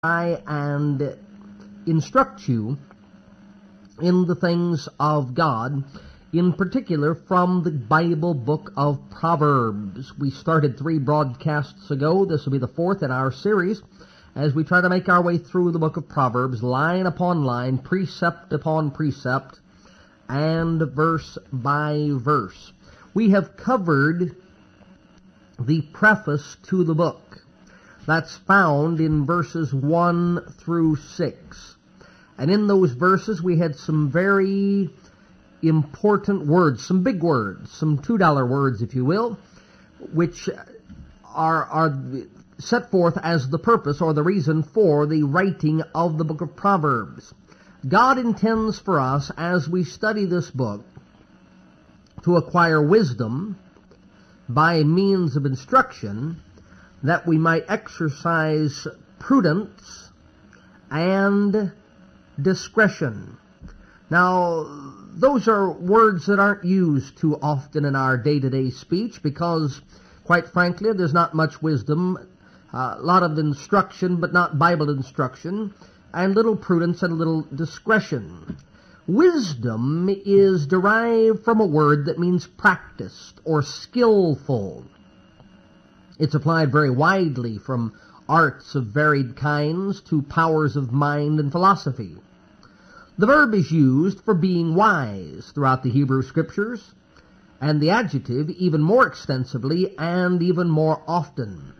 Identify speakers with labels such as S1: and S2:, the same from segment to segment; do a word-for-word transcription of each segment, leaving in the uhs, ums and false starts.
S1: and instruct you in the things of God, in particular from the Bible book of Proverbs. We started three broadcasts ago. This will be the fourth in our series as we try to make our way through the book of Proverbs, line upon line, precept upon precept, and verse by verse. We have covered the preface to the book. That's found in verses one through six. And in those verses we had some very important words, some big words, some two dollar words, if you will, which are, are set forth as the purpose or the reason for the writing of the book of Proverbs. God intends for us, as we study this book, to acquire wisdom by means of instruction, that we might exercise prudence and discretion. Now, those are words that aren't used too often in our day-to-day speech because, quite frankly, there's not much wisdom, uh, a lot of instruction, but not Bible instruction, and little prudence and little discretion. Wisdom is derived from a word that means practiced or skillful. It's applied very widely, from arts of varied kinds to powers of mind and philosophy. The verb is used for being wise throughout the Hebrew Scriptures, and the adjective even more extensively and even more often.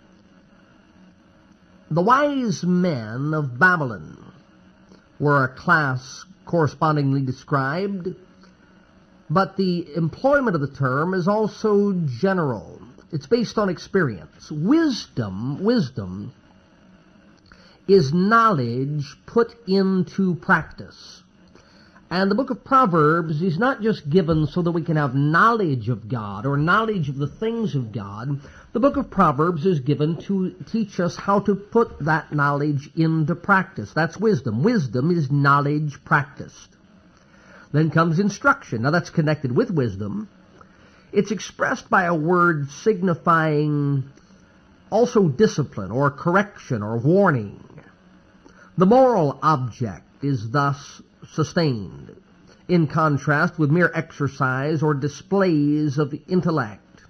S1: The wise men of Babylon were a class correspondingly described, but the employment of the term is also general. It's based on experience. Wisdom, wisdom is knowledge put into practice. And the book of Proverbs is not just given so that we can have knowledge of God or knowledge of the things of God. The book of Proverbs is given to teach us how to put that knowledge into practice. That's wisdom. Wisdom is knowledge practiced. Then comes instruction. Now that's connected with wisdom. It's expressed by a word signifying also discipline or correction or warning. The moral object is thus sustained, in contrast with mere exercise or displays of the intellect.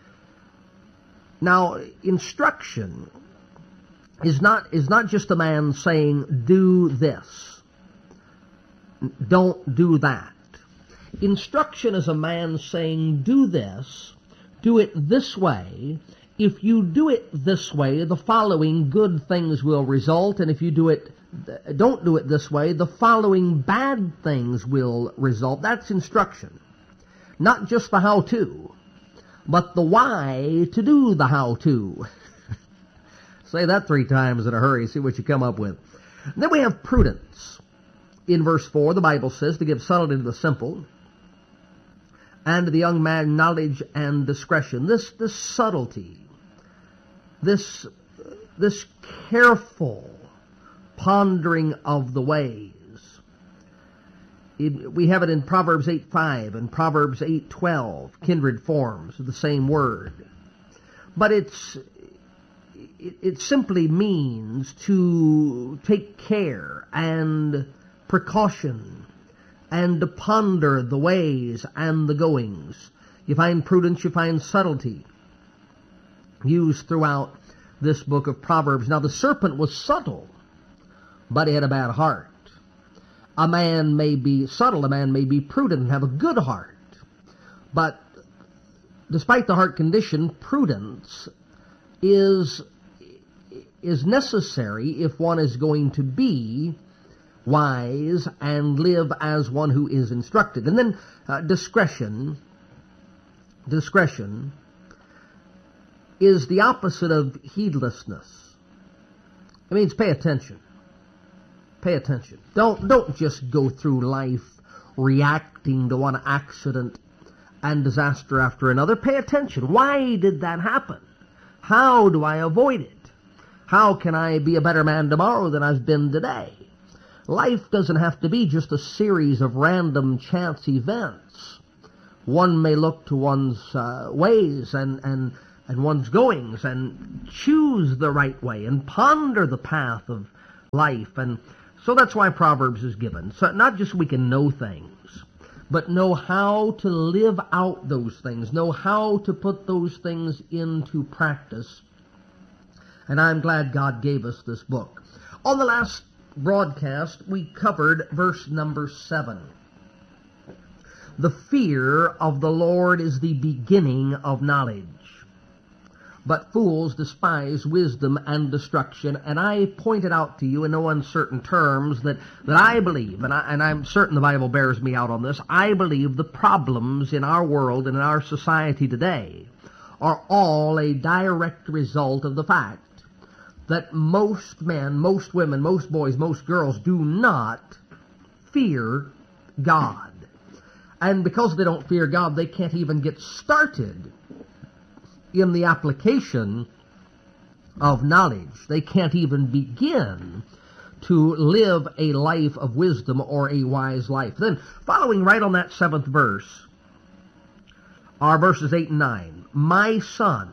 S1: Now, instruction is not, is not just a man saying, do this, don't do that. Instruction is a man saying, do this, do it this way. If you do it this way, the following good things will result, and if you do it, don't do it this way, the following bad things will result. That's instruction. Not just the how-to, but the why to do the how-to. Say that three times in a hurry, see what you come up with. Then we have prudence. In verse four, the Bible says, to give subtlety to the simple, and to the young man knowledge and discretion. This, this subtlety, this, this careful pondering of the ways. It, we have it in Proverbs eight five and Proverbs eight twelve, kindred forms of the same word. But it's, it, it simply means to take care and precaution, and to ponder the ways and the goings. You find prudence, you find subtlety used throughout this book of Proverbs. Now, the serpent was subtle, but he had a bad heart. A man may be subtle, a man may be prudent and have a good heart. But despite the heart condition, prudence is, is necessary if one is going to be wise and live as one who is instructed. And then uh, discretion, discretion is the opposite of heedlessness. It means pay attention. Pay attention. Don't, don't just go through life reacting to one accident and disaster after another. Pay attention. Why did that happen? How do I avoid it? How can I be a better man tomorrow than I've been today? Life doesn't have to be just a series of random chance events. One may look to one's uh, ways and, and, and one's goings and choose the right way and ponder the path of life. And so that's why Proverbs is given. So not just we can know things, but know how to live out those things, know how to put those things into practice. And I'm glad God gave us this book. On the last broadcast, we covered verse number seven. The fear of the Lord is the beginning of knowledge, but fools despise wisdom and destruction. And I pointed out to you in no uncertain terms that, that I believe, and, I, and I'm certain the Bible bears me out on this, I believe the problems in our world and in our society today are all a direct result of the fact that most men, most women, most boys, most girls do not fear God. And because they don't fear God, they can't even get started in the application of knowledge. They can't even begin to live a life of wisdom or a wise life. Then, following right on that seventh verse, are verses eight and nine. My son,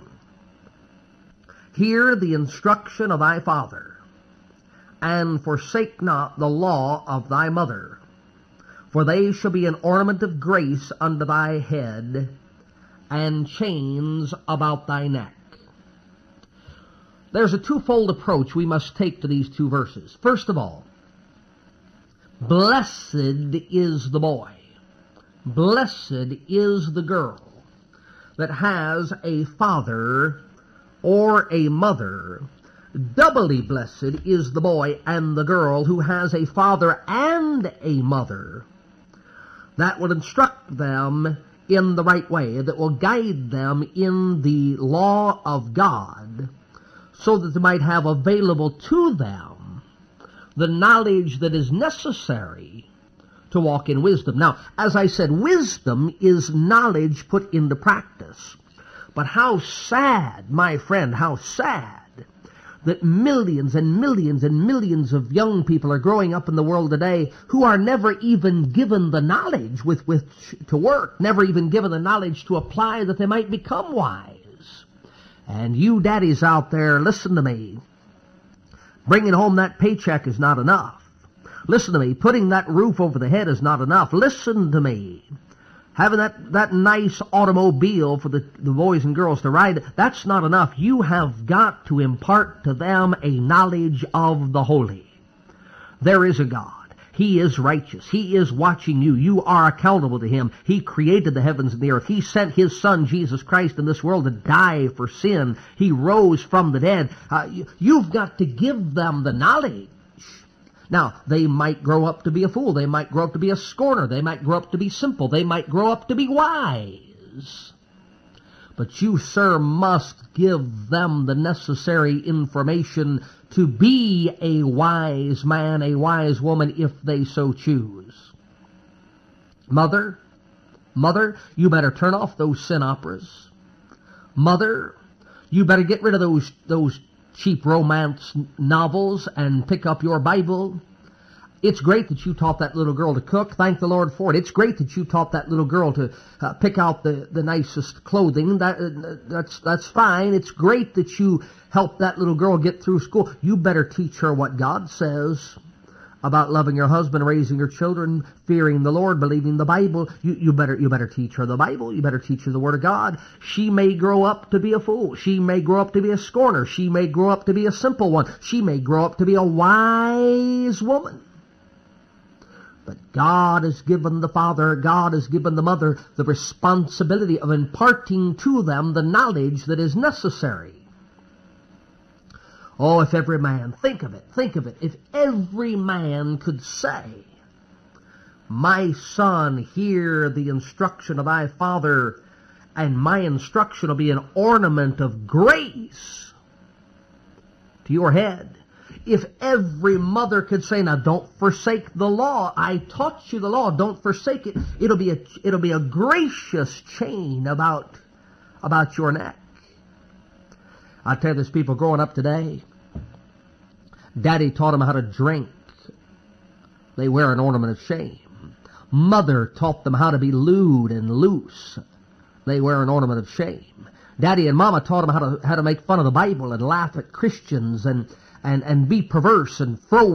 S1: hear the instruction of thy father, and forsake not the law of thy mother, for they shall be an ornament of grace unto thy head, and chains about thy neck. There's a twofold approach we must take to these two verses. First of all, blessed is the boy, blessed is the girl that has a father or a mother. Doubly blessed is the boy and the girl who has a father and a mother that will instruct them in the right way, that will guide them in the law of God, so that they might have available to them the knowledge that is necessary to walk in wisdom. Now, as I said, wisdom is knowledge put into practice. But how sad, my friend, how sad that millions and millions and millions of young people are growing up in the world today who are never even given the knowledge with which to work, never even given the knowledge to apply that they might become wise. And you daddies out there, listen to me. Bringing home that paycheck is not enough. Listen to me. Putting that roof over the head is not enough. Listen to me. Having that, that nice automobile for the, the boys and girls to ride, that's not enough. You have got to impart to them a knowledge of the holy. There is a God. He is righteous. He is watching you. You are accountable to Him. He created the heavens and the earth. He sent His Son, Jesus Christ, in this world to die for sin. He rose from the dead. Uh, you, you've got to give them the knowledge. Now, they might grow up to be a fool. They might grow up to be a scorner. They might grow up to be simple. They might grow up to be wise. But you, sir, must give them the necessary information to be a wise man, a wise woman, if they so choose. Mother, mother, you better turn off those sin operas. Mother, you better get rid of those those cheap romance novels and pick up your Bible. It's great that you taught that little girl to cook. Thank the Lord for it. It's great that you taught that little girl to uh, pick out the, the nicest clothing. That, uh, that's, that's fine. It's great that you helped that little girl get through school. You better teach her what God says about loving your husband, raising your children, fearing the Lord, believing the Bible. You, you better you better teach her the Bible. You better teach her the Word of God. She may grow up to be a fool. She may grow up to be a scorner. She may grow up to be a simple one. She may grow up to be a wise woman. But God has given the father, God has given the mother the responsibility of imparting to them the knowledge that is necessary. Oh, if every man, think of it, think of it, if every man could say, my son, hear the instruction of thy father, and my instruction will be an ornament of grace to your head. If every mother could say, now don't forsake the law. I taught you the law. Don't forsake it. It'll be a, it'll be a gracious chain about, about your neck. I tell you, there's people growing up today. Daddy taught them how to drink. They wear an ornament of shame. Mother taught them how to be lewd and loose. They wear an ornament of shame. Daddy and Mama taught them how to how to make fun of the Bible and laugh at Christians and and and be perverse and froward.